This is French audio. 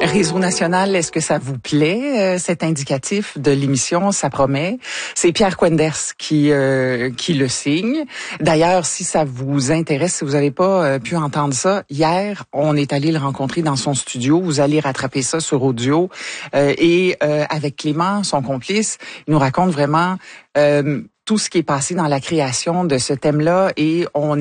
Réseau national, est-ce que ça vous plaît, cet indicatif de l'émission? Ça promet. C'est Pierre Quenders qui le signe. D'ailleurs, si ça vous intéresse, si vous n'avez pas pu entendre ça, hier, on est allé le rencontrer dans son studio. Vous allez rattraper ça sur audio. Et avec Clément, son complice, il nous raconte vraiment tout ce qui est passé dans la création de ce thème-là. Et on